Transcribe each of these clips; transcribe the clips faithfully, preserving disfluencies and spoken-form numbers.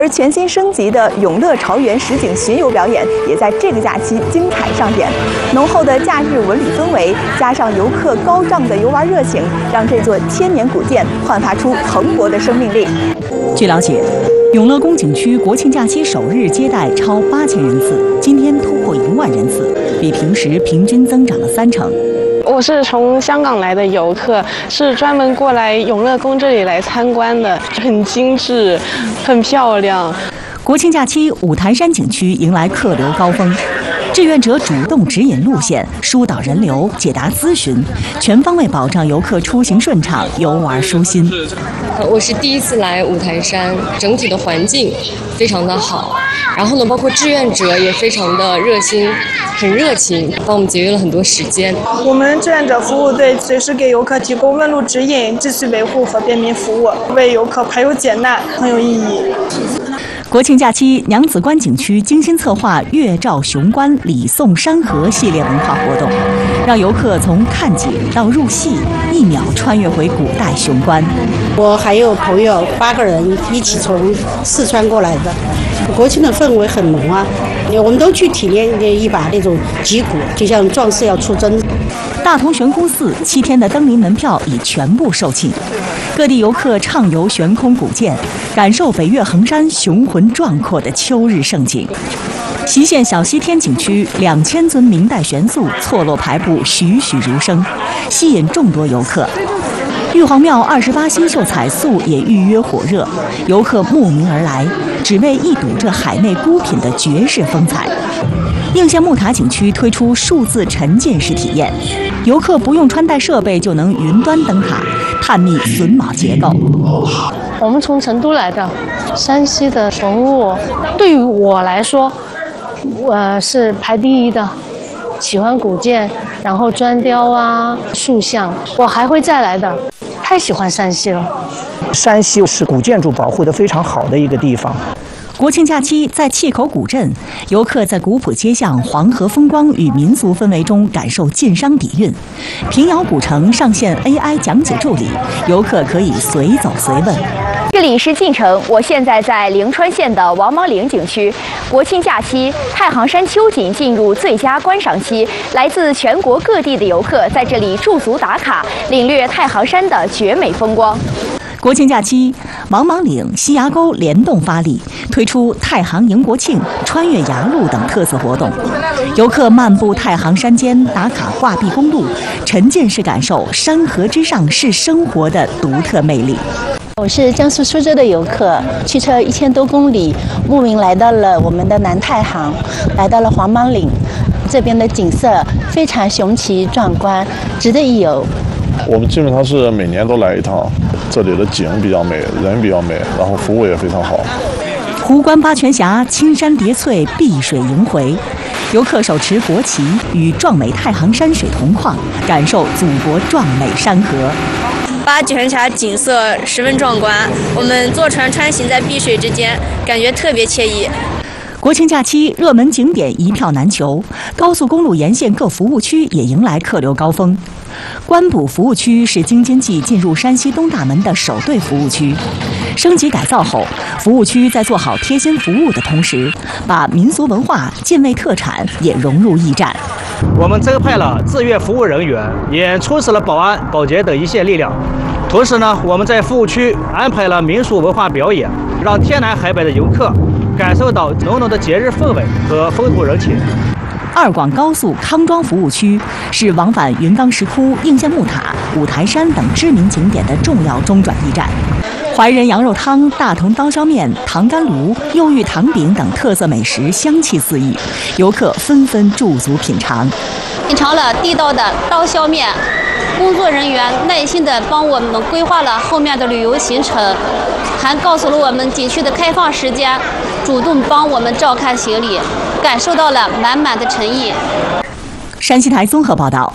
而全新升级的永乐朝园实景巡游表演也在这个假期精彩上演。浓厚的假日文旅氛围，加上游客高涨的游玩热情，让这座千年古建焕发出蓬勃的生命力。 据了解，永乐宫景区国庆假期首日接待超八千人次，今天突破一万人次，比平时平均增长了三成。 我是从香港来的游客，是专门过来永乐宫这里来参观的，很精致，很漂亮。 国庆假期，五台山景区迎来客流高峰，志愿者主动指引路线、疏导人流、解答咨询，全方位保障游客出行顺畅、游玩舒心。 我是第一次来五台山，整体的环境非常的好，然后呢，包括志愿者也非常的热心，很热情，帮我们节约了很多时间。 我们志愿者服务队随时给游客提供问路指引、秩序维护和便民服务，为游客排忧解难，很有意义。 国庆假期，娘子关景区精心策划月照雄关、礼送山河系列文化活动，让游客从看景到入戏，一秒穿越回古代雄关。 我还有朋友八个人一起从四川过来的，国庆的氛围很浓啊，我们都去体验一把那种击鼓，就像壮士要出征。 大同悬空寺七天的登临门票已全部售罄，各地游客畅游悬空古建，感受北岳衡山雄浑壮阔的秋日盛景。隰县小西天景区两千尊明代悬塑错落排布，栩栩如生，吸引众多游客。玉皇庙二十八星宿彩塑也预约火热，游客慕名而来，只为一睹这海内孤品的绝世风采。应县木塔景区推出数字沉浸式体验，游客不用穿戴设备就能云端登塔，探秘榫卯结构。 我们从成都来的，山西的文物对于我来说，呃是排第一的。喜欢古建，然后砖雕啊、塑像，我还会再来的。太喜欢山西了。 山西是古建筑保护得非常好的一个地方。 国庆假期，在碛口古镇，游客在古朴街巷、黄河风光与民俗氛围中感受晋商底蕴。平遥古城上线 A I 讲解助理，游客可以随走随问。 这里是晋城，我现在在灵川县的王莽岭景区。国庆假期，太行山秋景进入最佳观赏期，来自全国各地的游客在这里驻足打卡，领略太行山的绝美风光。 国庆假期，王莽岭、西崖沟联动发力，推出太行迎国庆、穿越崖路等特色活动。游客漫步太行山间，打卡挂壁公路，沉浸式感受山河之上是生活的独特魅力。 我是江苏苏州的游客，驱车一千多公里，慕名来到了我们的南太行，来到了黄莽岭，这边的景色非常雄奇壮观，值得一游。 我们基本上是每年都来一趟，这里的景比较美，人比较美，然后服务也非常好。 湖关八泉峡，青山叠翠，碧水萦回，游客手持国旗，与壮美太行山水同框，感受祖国壮美山河。 八泉峡景色十分壮观，我们坐船穿行在碧水之间，感觉特别惬意。 国庆假期，热门景点一票难求，高速公路沿线各服务区也迎来客流高峰。官补服务区是京津冀进入山西东大门的首对服务区，升级改造后，服务区在做好贴心服务的同时，把民俗文化、建卫特产也融入驿站。 我们增派了志愿服务人员，也充实了保安、保洁等一线力量。同时呢，我们在服务区安排了民俗文化表演，让天南海北的游客感受到浓浓的节日氛围和风土人情。 二广高速康庄服务区是往返云冈石窟、应县木塔、五台山等知名景点的重要中转驿站。怀仁羊肉汤、大同刀削面、糖干炉、右玉糖饼等特色美食香气四溢，游客纷纷驻足品尝。 品尝了地道的刀削面，工作人员耐心地帮我们规划了后面的旅游行程，还告诉了我们景区的开放时间，主动帮我们照看行李，感受到了满满的诚意。 山西台综合报道。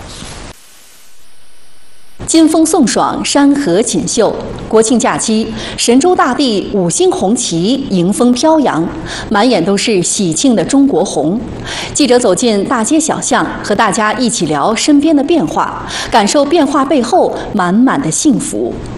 金风送爽，山河锦绣。国庆假期，神州大地五星红旗迎风飘扬，满眼都是喜庆的中国红。记者走进大街小巷，和大家一起聊身边的变化，感受变化背后满满的幸福。